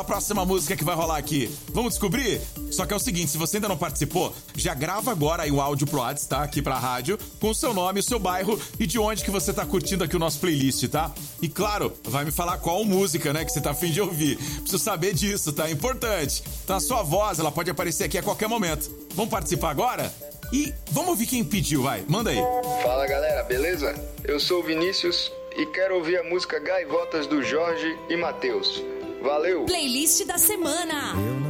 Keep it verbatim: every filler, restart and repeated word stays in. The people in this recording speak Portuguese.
A próxima música que vai rolar aqui, vamos descobrir? Só que é o seguinte, se você ainda não participou, já grava agora aí um áudio pro WhatsApp, tá? Aqui pra rádio, com o seu nome, o seu bairro e de onde que você tá curtindo aqui o nosso playlist, tá? E claro, vai me falar qual música, né, que você tá a fim de ouvir. Preciso saber disso, tá? É importante. Então a sua voz, ela pode aparecer aqui a qualquer momento. Vamos participar agora? E vamos ouvir quem pediu, vai. Manda aí. Fala, galera, beleza? Eu sou o Vinícius e quero ouvir a música Gaivotas do Jorge e Matheus. Valeu! Playlist da semana.